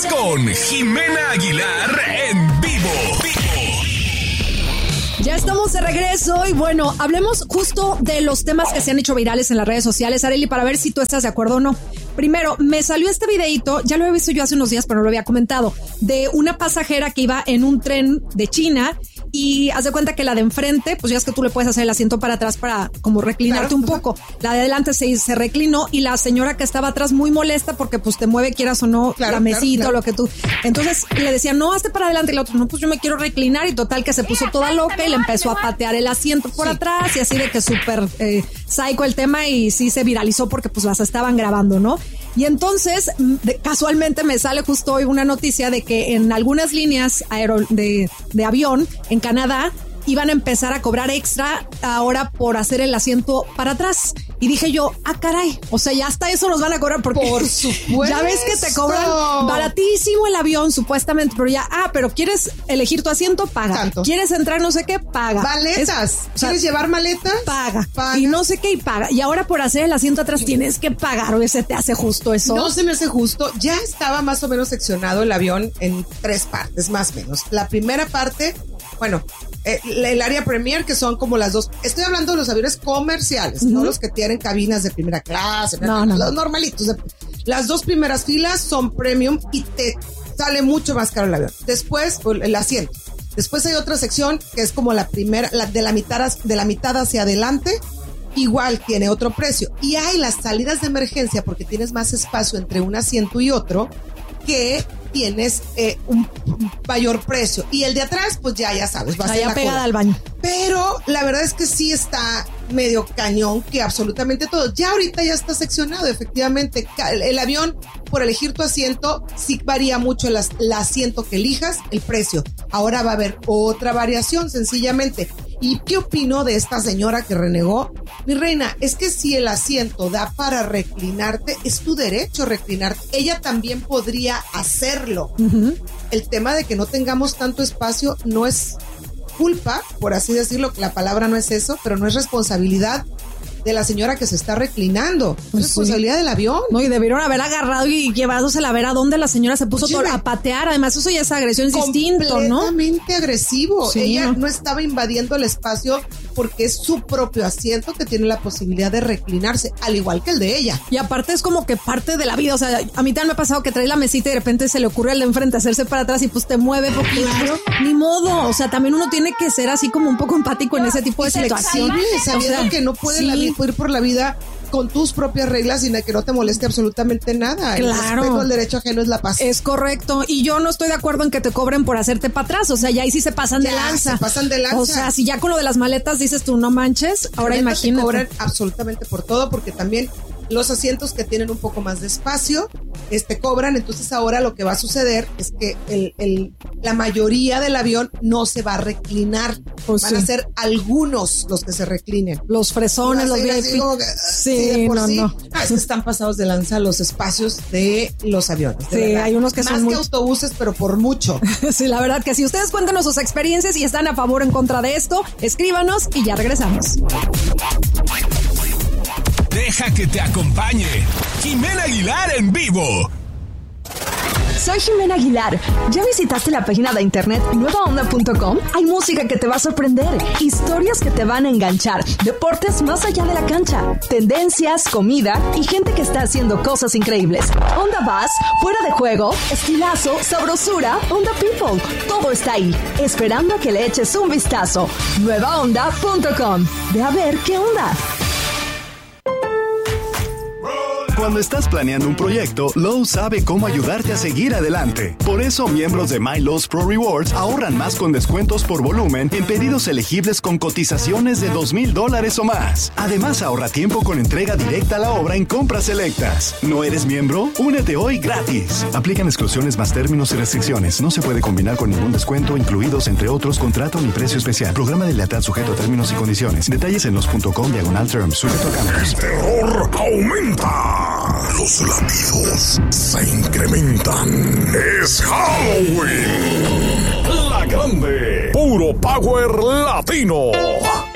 con Jimena Aguilar en vivo. Ya estamos de regreso y bueno, hablemos justo de los temas que se han hecho virales en las redes sociales, Arely, para ver si tú estás de acuerdo o no. Primero, me salió este videito, ya lo había visto yo hace unos días, pero no lo había comentado, de una pasajera que iba en un tren de China y haz de cuenta que la de enfrente, pues ya es que tú le puedes hacer el asiento para atrás para como reclinarte un poco. La de adelante se reclinó y la señora que estaba atrás muy molesta porque pues te mueve, quieras o no, la mesita o lo que tú. Entonces le decía, no, hazte para adelante, y la otra, no, pues yo me quiero reclinar, y total que se puso toda loca y le empezó a patear el asiento por atrás y así de que súper psycho el tema, y sí se viralizó porque pues las estaban grabando, ¿no? Y entonces casualmente me sale justo hoy una noticia de que en algunas líneas de avión en Canadá iban a empezar a cobrar extra ahora por hacer el asiento para atrás. Y dije yo, caray, o sea, ya hasta eso nos van a cobrar porque por supuesto. Ya ves que te cobran baratísimo el avión supuestamente, pero ya, pero ¿quieres elegir tu asiento? Paga. Tanto. ¿Quieres entrar no sé qué? Paga. Maletas. ¿Quieres llevar maletas? Paga. Y no sé qué, y paga. Y ahora por hacer el asiento atrás tienes que pagar. ¿O se te hace justo eso? No se me hace justo. Ya estaba más o menos seccionado el avión en 3 partes, más o menos. La primera parte, bueno, el área premier, que son como las 2. Estoy hablando de los aviones comerciales, no los que tienen cabinas de primera clase, los normalitos. Las 2 primeras filas son premium y te sale mucho más caro el avión. Después, el asiento. Después hay otra sección que es como la primera, de la mitad hacia adelante. Igual tiene otro precio. Y hay las salidas de emergencia porque tienes más espacio entre un asiento y otro, que tienes un mayor precio. Y el de atrás, pues ya sabes, va a ser la pegada cola al baño. Pero la verdad es que sí está medio cañón que absolutamente todo. Ya ahorita ya está seccionado, efectivamente. El avión, por elegir tu asiento, sí varía mucho el asiento que elijas, el precio. Ahora va a haber otra variación, sencillamente. ¿Y qué opino de esta señora que renegó? Mi reina, es que si el asiento da para reclinarte, es tu derecho reclinarte. Ella también podría hacerlo. Uh-huh. El tema de que no tengamos tanto espacio no es culpa, por así decirlo, la palabra no es eso, pero no es responsabilidad de la señora que se está reclinando. Es responsabilidad del avión. No, y debieron haber agarrado y llevándosela a ver a dónde la señora se puso a patear. Además, eso ya es agresión, es distinto, ¿no? Completamente agresivo. Sí, ella no estaba invadiendo el espacio porque es su propio asiento que tiene la posibilidad de reclinarse, al igual que el de ella. Y aparte es como que parte de la vida. O sea, a mí también me ha pasado que trae la mesita y de repente se le ocurre al de enfrente hacerse para atrás y pues te mueve poquito. Claro. Ni modo. O sea, también uno tiene que ser así como un poco empático en ese tipo de situaciones. Sabiendo que no puede ir por la vida con tus propias reglas sin que no te moleste absolutamente nada. Claro. El respeto al derecho ajeno es la paz. Es correcto. Y yo no estoy de acuerdo en que te cobren por hacerte para atrás. O sea, ya ahí sí se pasan de lanza. Se pasan de lanza. O sea, si ya con lo de las maletas dices tú, no manches, ahora imagínate. Te cobran absolutamente por todo, porque también los asientos que tienen un poco más de espacio, cobran. Entonces ahora lo que va a suceder es que la mayoría del avión no se va a reclinar. Van a ser algunos los que se reclinen. Los fresones, los VIP. Es que están pasados de lanza los espacios de los aviones. Sí, verdad. Hay unos que son más que autobuses, pero por mucho. Sí, la verdad que sí. Ustedes cuéntenos sus experiencias y están a favor o en contra de esto. Escríbanos y ya regresamos. Deja que te acompañe Jimena Aguilar en vivo. Soy Jimena Aguilar. ¿Ya visitaste la página de internet nuevaonda.com? Hay música que te va a sorprender, historias que te van a enganchar, deportes más allá de la cancha, tendencias, comida y gente que está haciendo cosas increíbles. Onda Bass, fuera de juego, estilazo, sabrosura, Onda People. Todo está ahí, esperando a que le eches un vistazo. Nuevaonda.com. Ve a ver qué onda. Cuando estás planeando un proyecto, Lowe's sabe cómo ayudarte a seguir adelante. Por eso, miembros de My Lowe's Pro Rewards ahorran más con descuentos por volumen en pedidos elegibles con cotizaciones de $2,000 o más. Además, ahorra tiempo con entrega directa a la obra en compras selectas. ¿No eres miembro? Únete hoy gratis. Aplican exclusiones más términos y restricciones. No se puede combinar con ningún descuento, incluidos, entre otros, contrato ni precio especial. Programa de lealtad sujeto a términos y condiciones. Detalles en los.com/terms. Sujeto a cambios. El terror aumenta. Los latidos se incrementan. Es Halloween. La Grande. Puro Power Latino.